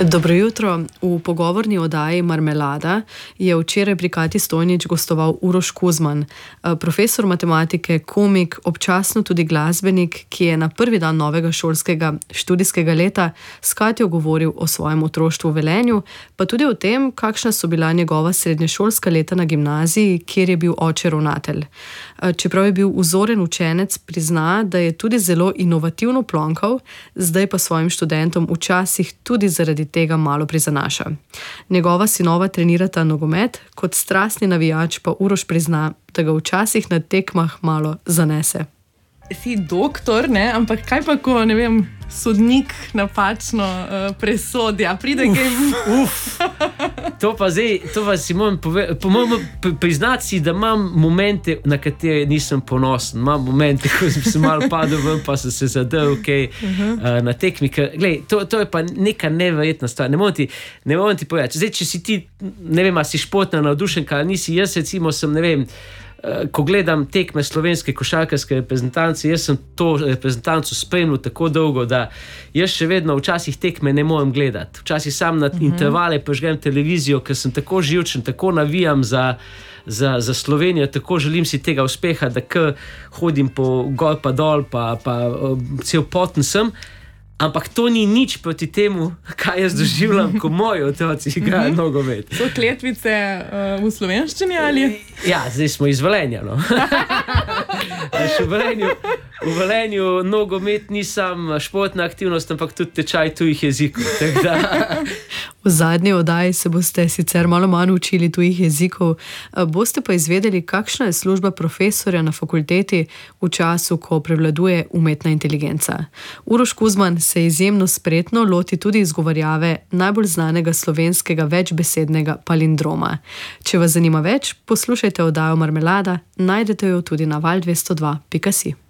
Dobro jutro. V pogovorni oddaji Marmelada je včeraj pri Katji Stojnič gostoval Uroš Kuzman, profesor matematike, komik, občasno tudi glasbenik, ki je na prvi dan novega šolskega študijskega leta s Katjo govoril o svojem otroštvu v Velenju, pa tudi o tem, kakšna so bila njegova srednješolska leta na gimnaziji, kjer je bil oče ravnatelj. Čeprav je bil vzoren učenec, prizna, da je tudi zelo inovativno plonkal, zdaj pa svojim študentom včasih tudi zaradi tega malo prizanaša. Njegova sinova trenirata nogomet, kot strastni navijač pa Uroš prizna, da ga včasih na tekmah malo zanese. Si doktor, ne? Ampak kaj pa, ko, ne vem, sodnik napačno presodi, a pride kaj... To pa si moram priznati si, da imam momente, na katere nisem ponosen. Imam momente, ko sem se malo padel ven, pa sem se zadel na tekmi. Glej, to je pa neka neverjetna stvar. Ne morem ti povedati. Zdaj, če si ti, ne vem, a si športna navdušenka ali nisi, jaz recimo sem, ne vem, ko gledam tekme slovenske košarkarske reprezentance, jaz sem to reprezentanco spremljal tako dolgo, da jaz še vedno včasih tekme ne morem gledati. Včasih sam na intervale prežgem televizijo, ker sem tako živčen, tako navijam za Slovenijo, tako želim si tega uspeha, da kar hodim po gor pa dol, pa cel poten sem. Ampak to ni nič proti temu, kaj jaz doživljam, ko moji otroci igrajo nogomet. So kletvice v slovenščini ali? Ja, zdaj smo iz Velenja, no. V Velenju nogomet ni samo športna aktivnost, ampak tudi tečaj tujih jezikov. V zadnji oddaji se boste sicer malo manj učili tujih jezikov, boste pa izvedeli, kakšna je služba profesorja na fakulteti v času, ko prevladuje umetna inteligenca. Uroš Kuzman se izjemno spretno loti tudi izgovarjave najbolj znanega slovenskega večbesednega palindroma. Če vas zanima več, poslušajte oddajo Marmelada, najdete jo tudi na val202.si.